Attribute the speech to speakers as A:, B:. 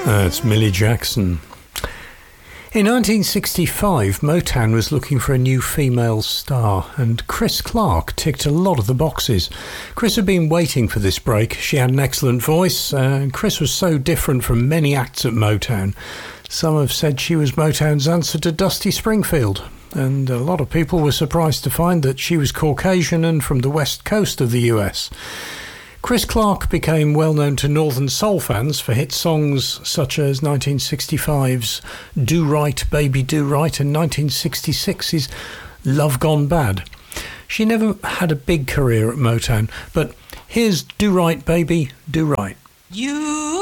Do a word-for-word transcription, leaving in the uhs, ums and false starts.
A: That's Millie Jackson. In nineteen sixty-five, Motown was looking for a new female star, and Chris Clark ticked a lot of the boxes. Chris had been waiting for this break. She had an excellent voice, uh, and Chris was so different from many acts at Motown. Some have said she was Motown's answer to Dusty Springfield, and a lot of people were surprised to find that she was Caucasian and from the west coast of the U S. Chris Clark became well known to Northern Soul fans for hit songs such as nineteen sixty-five's Do Right, Baby Do Right and nineteen sixty-six's Love Gone Bad. She never had a big career at Motown, but here's Do Right, Baby Do Right.
B: You